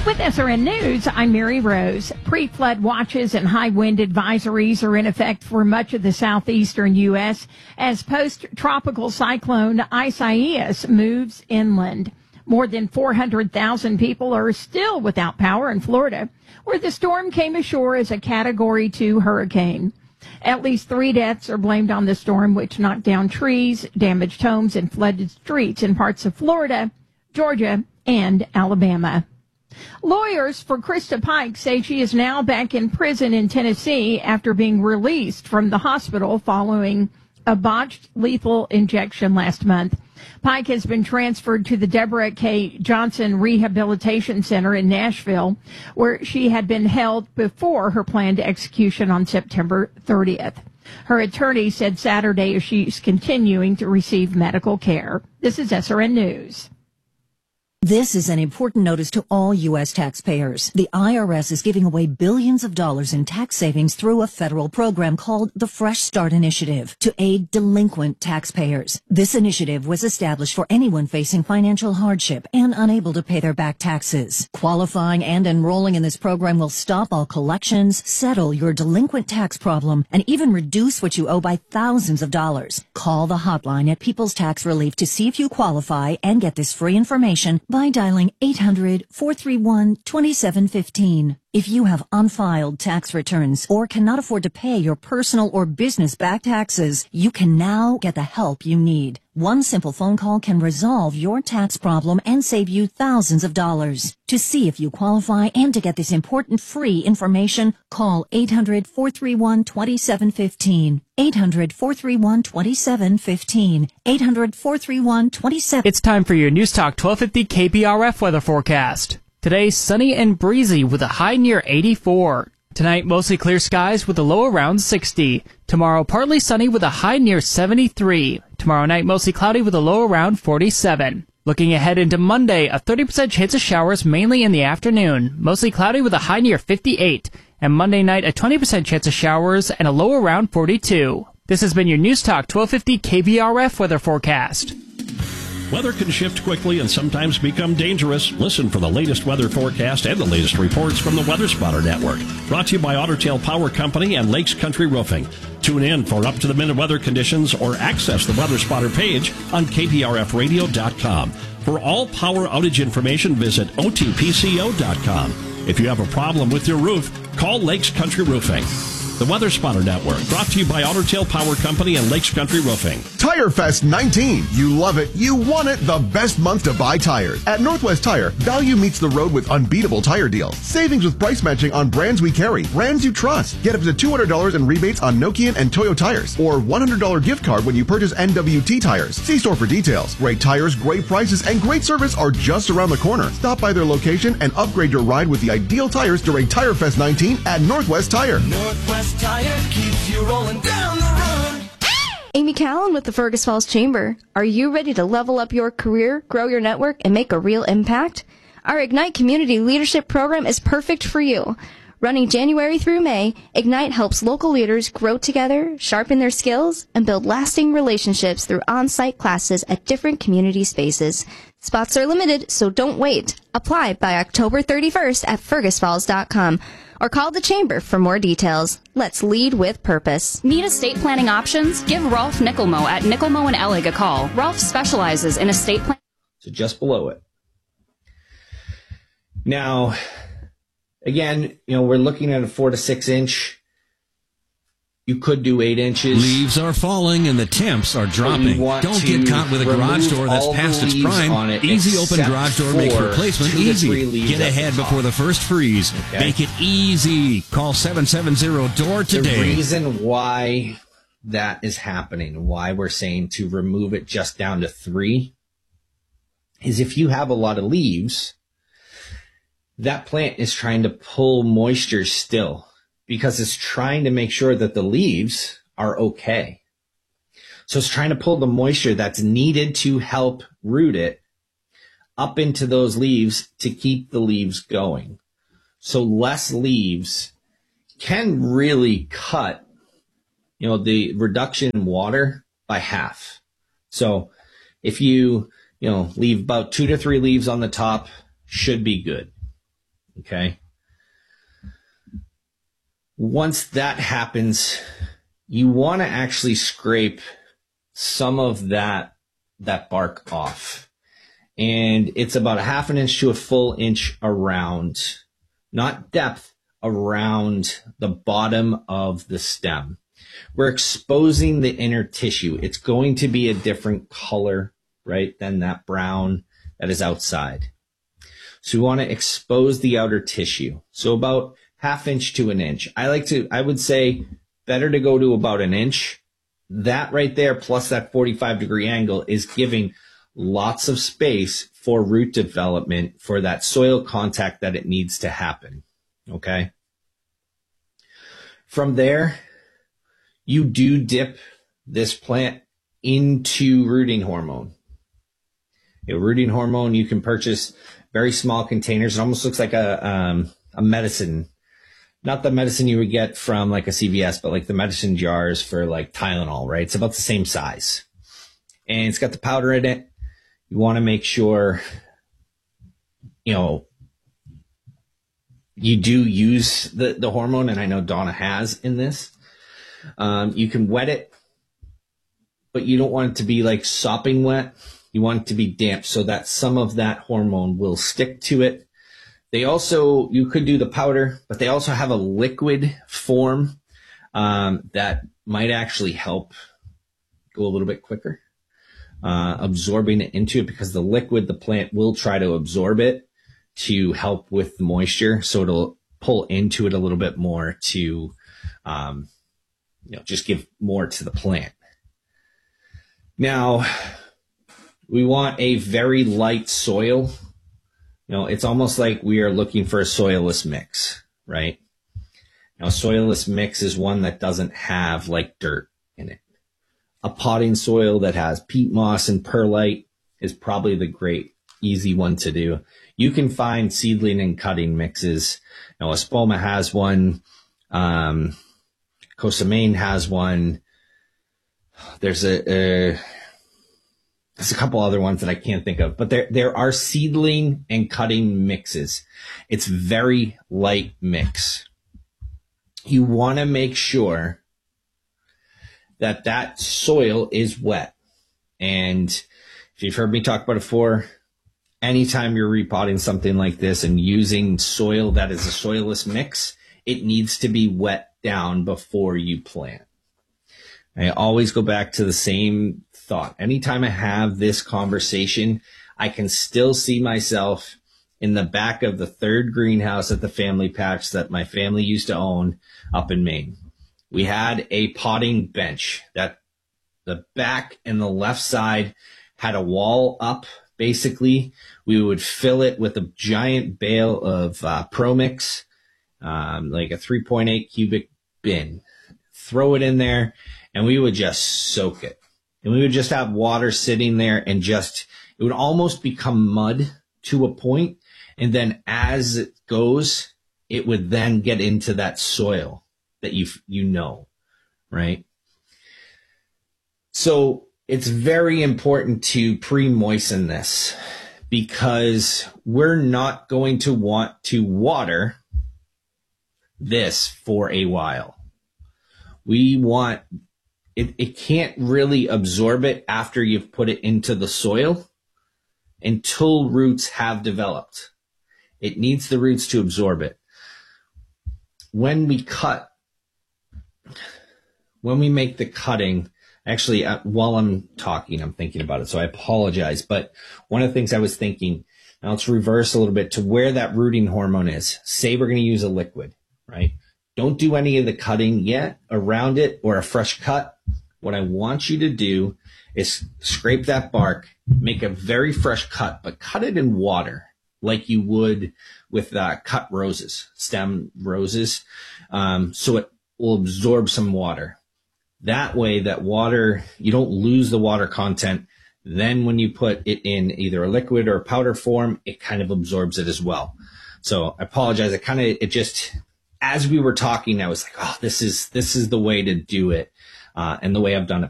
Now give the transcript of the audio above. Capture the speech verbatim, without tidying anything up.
With S R N News, I'm Mary Rose. Pre-flood watches and high wind advisories are in effect for much of the southeastern U S as post-tropical cyclone Isaias moves inland. More than four hundred thousand people are still without power in Florida, where the storm came ashore as a Category two hurricane. At least three deaths are blamed on the storm, which knocked down trees, damaged homes, and flooded streets in parts of Florida, Georgia, and Alabama. Lawyers for Krista Pike say she is now back in prison in Tennessee after being released from the hospital following a botched lethal injection last month. Pike has been transferred to the Deborah K. Johnson Rehabilitation Center in Nashville, where she had been held before her planned execution on September thirtieth. Her attorney said Saturday she's continuing to receive medical care. This is S R N News. This is an important notice to all U S taxpayers. The I R S is giving away billions of dollars in tax savings through a federal program called the Fresh Start Initiative to aid delinquent taxpayers. This initiative was established for anyone facing financial hardship and unable to pay their back taxes. Qualifying and enrolling in this program will stop all collections, settle your delinquent tax problem, and even reduce what you owe by thousands of dollars. Call the hotline at People's Tax Relief to see if you qualify and get this free information by dialing eight hundred, four three one, two seven one five. If you have unfiled tax returns or cannot afford to pay your personal or business back taxes, you can now get the help you need. One simple phone call can resolve your tax problem and save you thousands of dollars. To see if you qualify and to get this important free information, call eight hundred, four three one, two seven one five. eight hundred, four three one, two seven one five. eight hundred, four three one, two seven. It's time for your News Talk twelve fifty K B R F weather forecast. Today, sunny and breezy with a high near eighty-four. Tonight, mostly clear skies with a low around sixty. Tomorrow, partly sunny with a high near seventy-three. Tomorrow night, mostly cloudy with a low around forty-seven. Looking ahead into Monday, a thirty percent chance of showers mainly in the afternoon. Mostly cloudy with a high near fifty-eight. And Monday night, a twenty percent chance of showers and a low around forty-two. This has been your News Talk twelve fifty K B R F weather forecast. Weather can shift quickly and sometimes become dangerous. Listen for the latest weather forecast and the latest reports from the Weather Spotter Network. Brought to you by Otter Tail Power Company and Lakes Country Roofing. Tune in for up-to-the-minute weather conditions or access the Weather Spotter page on K P R F radio dot com. For all power outage information, visit O T P C O dot com. If you have a problem with your roof, call Lakes Country Roofing. The Weather Spotter Network, brought to you by Otter Tail Power Company and Lakes Country Roofing. Tire Fest nineteen. You love it. You want it. The best month to buy tires. At Northwest Tire, value meets the road with unbeatable tire deals. Savings with price matching on brands we carry, brands you trust. Get up to two hundred dollars in rebates on Nokian and Toyo tires, or one hundred dollars gift card when you purchase N W T tires. See store for details. Great tires, great prices, and great service are just around the corner. Stop by their location and upgrade your ride with the ideal tires during Tire Fest nineteen at Northwest Tire. Northwest Tire keeps you rolling down the road. Amy Callan with the Fergus Falls Chamber. Are you ready to level up your career, grow your network, and make a real impact? Our Ignite Community Leadership Program is perfect for you. Running January through May, Ignite helps local leaders grow together, sharpen their skills, and build lasting relationships through on-site classes at different community spaces. Spots are limited, so don't wait. Apply by October thirty-first at fergus falls dot com or call the Chamber for more details. Let's lead with purpose. Need estate planning options? Give Rolf Nickelmo at Nickelmo and Ellig a call. Rolf specializes in estate planning. So just below it. Now, again, you know, we're looking at a four to six inch. You could do eight inches. Leaves are falling and the temps are dropping. Don't get caught with a garage door that's past its prime. It Easy Open Garage Door makes replacement easy. Get ahead before the first freeze. Okay. Make it easy. Call seven seven zero D O O R today. The reason why that is happening, why we're saying to remove it just down to three, is if you have a lot of leaves, that plant is trying to pull moisture still, because it's trying to make sure that the leaves are okay. So it's trying to pull the moisture that's needed to help root it up into those leaves to keep the leaves going. So less leaves can really cut, you know, the reduction in water by half. So if you, you know, leave about two to three leaves on the top, should be good. Okay. Once that happens, you want to actually scrape some of that, that bark off. And it's about a half an inch to a full inch around, not depth, around the bottom of the stem. We're exposing the inner tissue. It's going to be a different color, right, than that brown that is outside. So we want to expose the outer tissue. So about half inch to an inch. I like to, I would say better to go to about an inch. That right there, plus that forty-five degree angle, is giving lots of space for root development, for that soil contact that it needs to happen. Okay. From there, you do dip this plant into rooting hormone. A rooting hormone you can purchase very small containers. It almost looks like a, um, a medicine. Not the medicine you would get from like a C V S, but like the medicine jars for like Tylenol, right? It's about the same size. And it's got the powder in it. You want to make sure, you know, you do use the, the hormone, and I know Donna has in this. Um, you can wet it, but you don't want it to be like sopping wet. You want it to be damp so that some of that hormone will stick to it. They also, you could do the powder, but they also have a liquid form um, that might actually help go a little bit quicker, uh, absorbing it into it, because the liquid, the plant will try to absorb it to help with the moisture. So it'll pull into it a little bit more to, um, you know, just give more to the plant. Now, we want a very light soil. You know, it's almost like we are looking for a soilless mix, right? Now, a soilless mix is one that doesn't have like dirt in it. A potting soil that has peat moss and perlite is probably the great, easy one to do. You can find seedling and cutting mixes. You know, Espoma has one. Um, Costa Maine has one. There's a, a There's a couple other ones that I can't think of, but there, there are seedling and cutting mixes. It's very light mix. You want to make sure that that soil is wet. And if you've heard me talk about it before, anytime you're repotting something like this and using soil that is a soilless mix, it needs to be wet down before you plant. I always go back to the same thought. Anytime I have this conversation, I can still see myself in the back of the third greenhouse at the family patch that my family used to own up in Maine. We had a potting bench that the back and the left side had a wall up. Basically, we would fill it with a giant bale of uh, Pro Mix, um, like a three point eight cubic bin, throw it in there, and we would just soak it. And we would just have water sitting there, and just, it would almost become mud to a point. And then as it goes, it would then get into that soil that you, you know, right? So it's very important to pre-moisten this, because we're not going to want to water this for a while. We want It, it can't really absorb it after you've put it into the soil until roots have developed. It needs the roots to absorb it. When we cut, when we make the cutting, actually, uh, while I'm talking, I'm thinking about it, so I apologize. But one of the things I was thinking, now let's reverse a little bit to where that rooting hormone is. Say we're going to use a liquid, right? Don't do any of the cutting yet around it or a fresh cut. What I want you to do is scrape that bark, make a very fresh cut, but cut it in water like you would with uh, cut roses, stem roses, um, so it will absorb some water. That way, that water, you don't lose the water content. Then when you put it in either a liquid or a powder form, it kind of absorbs it as well. So I apologize. It kind of, it just, as we were talking, I was like, oh, this is, this is the way to do it. Uh, and the way I've done it